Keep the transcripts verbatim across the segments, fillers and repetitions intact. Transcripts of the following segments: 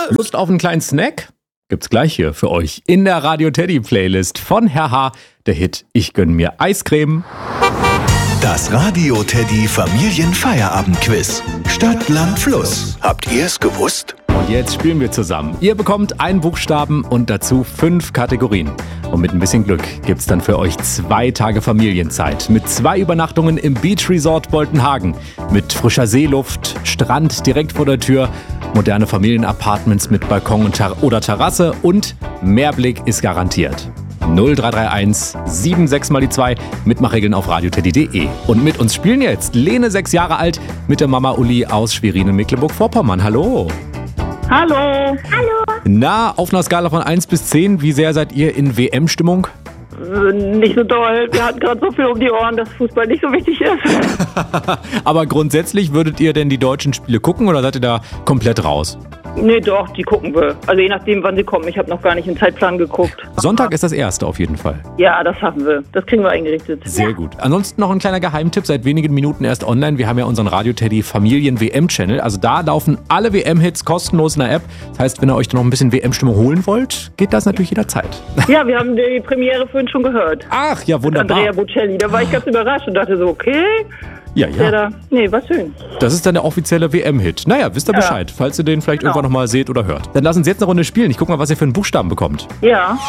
Lust auf einen kleinen Snack? Gibt's gleich hier für euch in der Radio Teddy Playlist von Herr H. Der Hit Ich gönn mir Eiscreme. Das Radio Teddy Familienfeierabendquiz. Stadt, Land, Fluss. Habt ihr es gewusst? Und jetzt spielen wir zusammen. Ihr bekommt einen Buchstaben und dazu fünf Kategorien. Und mit ein bisschen Glück gibt's dann für euch zwei Tage Familienzeit. Mit zwei Übernachtungen im Beach Resort Boltenhagen. Mit frischer Seeluft, Strand direkt vor der Tür, moderne Familienapartments mit Balkon und Ter- oder Terrasse und Mehrblick ist garantiert. null drei drei eins sieben sechs mal die zwei, Mitmachregeln auf radioteddy punkt de. Und mit uns spielen jetzt Lene, sechs Jahre alt, mit der Mama Uli aus Schwerin in Mecklenburg-Vorpommern. Hallo. Hallo. Hallo. Na, auf einer Skala von eins bis zehn, wie sehr seid ihr in W M-Stimmung? Äh, nicht so doll. Wir hatten gerade so viel um die Ohren, dass Fußball nicht so wichtig ist. Aber grundsätzlich würdet ihr denn die deutschen Spiele gucken oder seid ihr da komplett raus? Nee, doch, die gucken wir. Also je nachdem, wann sie kommen. Ich habe noch gar nicht im Zeitplan geguckt. Sonntag ist das erste auf jeden Fall. Ja, das schaffen wir. Das kriegen wir eingerichtet. Sehr gut. Ansonsten noch ein kleiner Geheimtipp, seit wenigen Minuten erst online. Wir haben ja unseren Radio Teddy Familien-W M-Channel. Also da laufen alle W M-Hits kostenlos in der App. Das heißt, wenn ihr euch noch ein bisschen W M-Stimmung holen wollt, geht das natürlich jederzeit. Ja, wir haben die Premiere vorhin schon gehört. Ach, ja, wunderbar. Andrea Bocelli. Da war ich ganz überrascht und dachte so, okay. Ja, ja. Da, nee, war schön. Das ist dann der offizielle W M-Hit. Naja, wisst ihr Ja. Bescheid, falls ihr den vielleicht Genau. irgendwann nochmal seht oder hört. Dann lasst uns jetzt eine Runde spielen. Ich guck mal, was ihr für einen Buchstaben bekommt. Ja.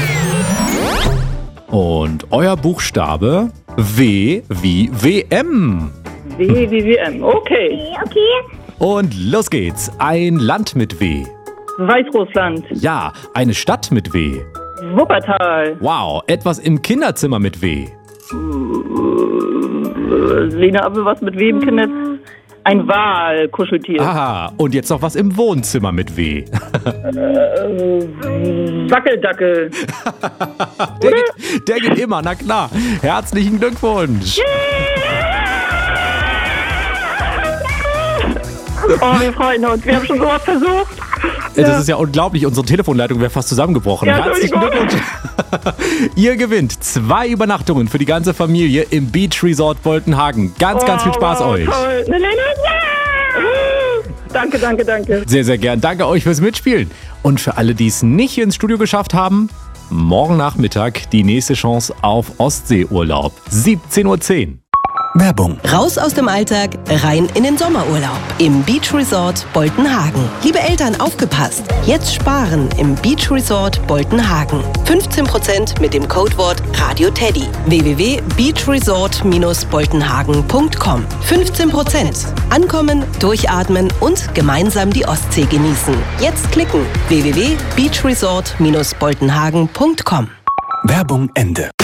Und euer Buchstabe W wie W M. W wie W M. Okay. Okay. Und los geht's. Ein Land mit W. Weißrussland. Ja, eine Stadt mit W. Wuppertal. Wow, etwas im Kinderzimmer mit W. Lena, aber was mit wem, Kinder? Ein Wal, Kuscheltier. Aha, und jetzt noch was im Wohnzimmer mit W. Wackeldackel. Der geht, der geht immer, na klar. Herzlichen Glückwunsch. Oh, wir freuen uns. Wir haben schon sowas versucht. Das ist ja unglaublich. Unsere Telefonleitung wäre fast zusammengebrochen. Ja, Herzlichen Glückwunsch. Ihr gewinnt zwei Übernachtungen für die ganze Familie im Beach Resort Boltenhagen. Ganz, ganz viel Spaß wow, euch. Toll. Ne, Lena? Ja! Danke, danke, danke. Sehr, sehr gern. Danke euch fürs Mitspielen. Und für alle, die es nicht ins Studio geschafft haben, morgen Nachmittag die nächste Chance auf Ostseeurlaub. siebzehn Uhr zehn. Werbung. Raus aus dem Alltag, rein in den Sommerurlaub im Beach Resort Boltenhagen. Liebe Eltern, aufgepasst! Jetzt sparen im Beach Resort Boltenhagen. fünfzehn Prozent mit dem Codewort RADIOTEDDY. w w w punkt beach resort dash boltenhagen punkt com. fünfzehn Prozent. Ankommen, durchatmen und gemeinsam die Ostsee genießen. Jetzt klicken. w w w punkt beach resort dash boltenhagen punkt com. Werbung Ende.